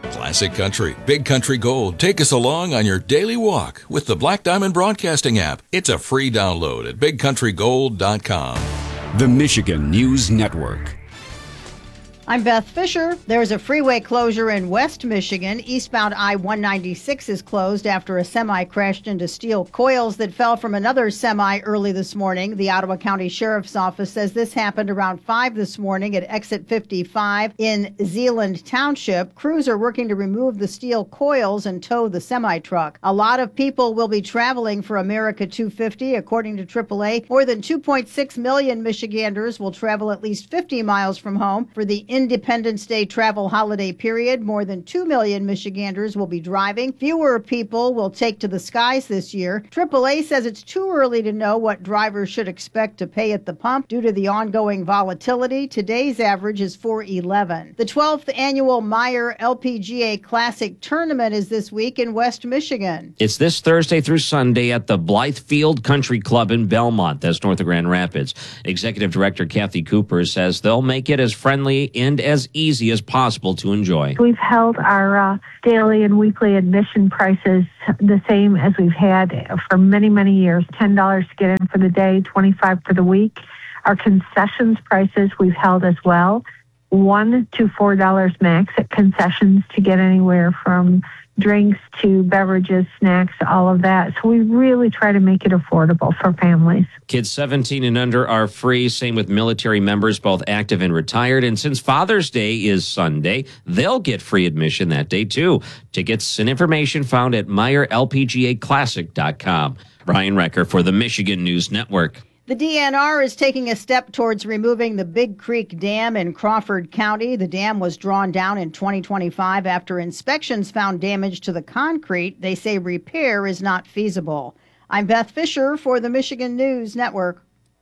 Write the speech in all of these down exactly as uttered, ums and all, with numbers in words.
Classic Country, Big Country Gold. Take us along on your daily walk with the Black Diamond Broadcasting app. It's a free download at big country gold dot com. The Michigan News Network. I'm Beth Fisher. There's a freeway closure in West Michigan. Eastbound I one ninety-six is closed after a semi crashed into steel coils that fell from another semi early this morning. The Ottawa County Sheriff's Office says this happened around five this morning at exit fifty-five in Zeeland Township. Crews are working to remove the steel coils and tow the semi-truck. A lot of people will be traveling for America two fifty. According to triple A, more than two point six million Michiganders will travel at least fifty miles from home for the Independence Day travel holiday period. More than two million Michiganders will be driving. Fewer people will take to the skies this year. triple A says it's too early to know what drivers should expect to pay at the pump due to the ongoing volatility. Today's average is four eleven. The twelfth annual Meijer L P G A Classic Tournament is this week in West Michigan. It's this Thursday through Sunday at the Blythefield Country Club in Belmont. That's north of Grand Rapids. Executive Director Kathy Cooper says they'll make it as friendly and as easy as possible to enjoy. We've held our uh, daily and weekly admission prices the same as we've had for many, many years. ten dollars to get in for the day, twenty-five dollars for the week. Our concessions prices we've held as well. one dollars to four dollars max at concessions to get anywhere from drinks to beverages, snacks, all of that. So we really try to make it affordable for families. Kids seventeen and under are free. Same with military members, both active and retired. And since Father's Day is Sunday, they'll get free admission that day too. Tickets and information found at Meijer L P G A Classic dot com. Brian Recker for the Michigan News Network. The D N R is taking a step towards removing the Big Creek Dam in Crawford County. The dam was drawn down in twenty twenty-five after inspections found damage to the concrete. They say repair is not feasible. I'm Beth Fisher for the Michigan News Network.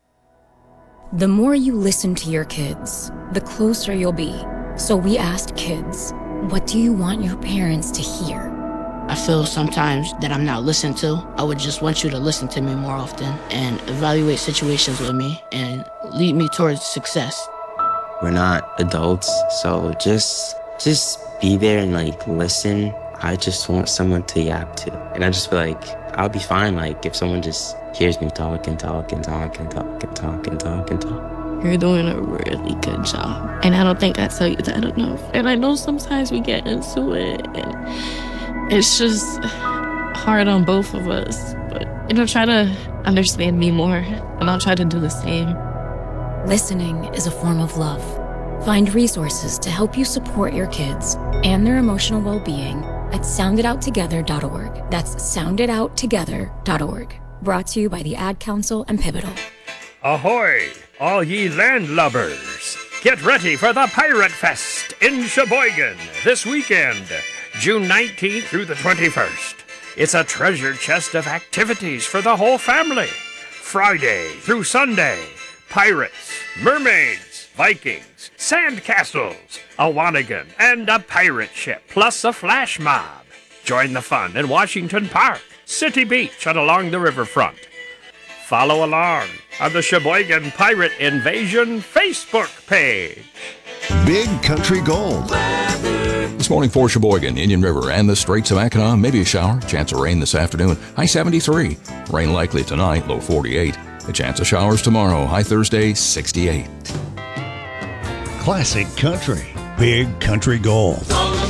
The more you listen to your kids, the closer you'll be. So we asked kids, what do you want your parents to hear? I feel sometimes that I'm not listened to. I would just want you to listen to me more often and evaluate situations with me and lead me towards success. We're not adults, so just just be there and like listen. I just want someone to yap to. And I just feel like I'll be fine like if someone just hears me talk and talk and talk and talk and talk and talk and talk. You're doing a really good job. And I don't think I tell you that enough. And I know sometimes we get into it and it's just hard on both of us, but you know, try to understand me more, and I'll try to do the same. Listening is a form of love. Find resources to help you support your kids and their emotional well-being at sound it out together dot org. That's sound it out together dot org. Brought to you by the Ad Council and Pivotal. Ahoy, all ye landlubbers! Get ready for the Pirate Fest in Sheboygan this weekend. June nineteenth through the twenty-first. It's a treasure chest of activities for the whole family. Friday through Sunday, pirates, mermaids, Vikings, sand castles, a Wanigan, and a pirate ship, plus a flash mob. Join the fun in Washington Park, City Beach, and along the riverfront. Follow along on the Sheboygan Pirate Invasion Facebook page. Big Country Gold. This morning for Sheboygan, Indian River, and the Straits of Mackinac, maybe a shower. Chance of rain this afternoon. High seventy-three. Rain likely tonight, low forty-eight. A chance of showers tomorrow. High Thursday, sixty-eight. Classic Country. Big Country Gold.